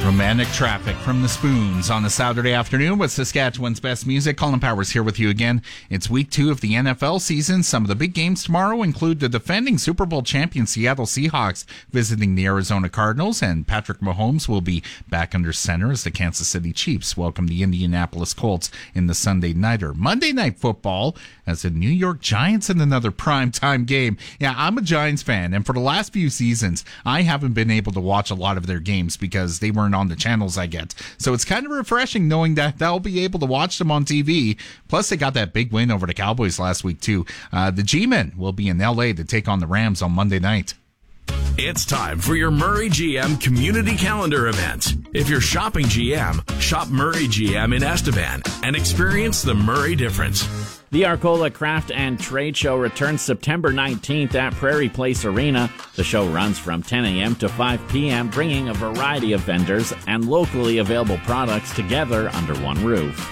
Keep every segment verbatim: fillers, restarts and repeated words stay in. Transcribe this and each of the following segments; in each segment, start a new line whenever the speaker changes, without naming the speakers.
Romantic Traffic from the Spoons on a Saturday afternoon with Saskatchewan's best music. Colin Powers here with you again. It's week two of the N F L season. Some of the big games tomorrow include the defending Super Bowl champion Seattle Seahawks visiting the Arizona Cardinals, and Patrick Mahomes will be back under center as the Kansas City Chiefs welcome the Indianapolis Colts in the Sunday nighter. Monday Night Football as the New York Giants in another primetime game. Yeah, I'm a Giants fan, and for the last few seasons, I haven't been able to watch a lot of their games because they weren't on the channels I get. So it's kind of refreshing knowing that I'll be able to watch them on T V. Plus, they got that big win over the Cowboys last week, too. Uh, the G-Men will be in L A to take on the Rams on Monday night.
It's time for your Murray G M Community Calendar event. If you're shopping G M, shop Murray G M in Estevan and experience the Murray difference.
The Arcola Craft and Trade Show returns September nineteenth at Prairie Place Arena. The show runs from ten a.m. to five p.m., bringing a variety of vendors and locally available products together under one roof.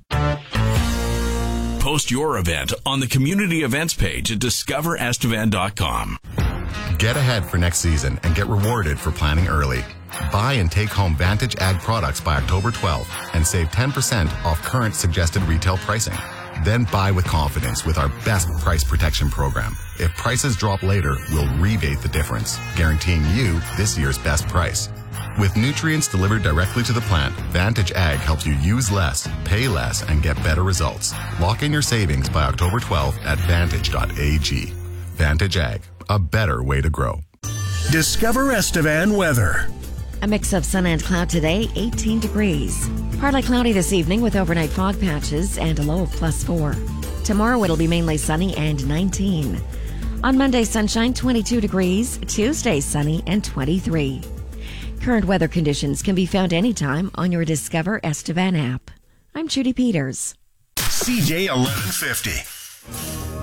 Post your event on the community events page at discover estevan dot com.
Get ahead for next season and get rewarded for planning early. Buy and take home Vantage Ag products by October twelfth and save ten percent off current suggested retail pricing. Then buy with confidence with our best price protection program. If prices drop later, we'll rebate the difference, guaranteeing you this year's best price. With nutrients delivered directly to the plant, Vantage Ag helps you use less, pay less, and get better results. Lock in your savings by October twelfth at vantage dot a g. Vantage Ag, a better way to grow.
Discover Estevan weather.
A mix of sun and cloud today, eighteen degrees. Partly cloudy this evening with overnight fog patches and a low of plus four. Tomorrow it'll be mainly sunny and nineteen. On Monday, sunshine, twenty-two degrees. Tuesday, sunny and twenty-three. Current weather conditions can be found anytime on your Discover Estevan app. I'm Judy Peters.
C J eleven fifty.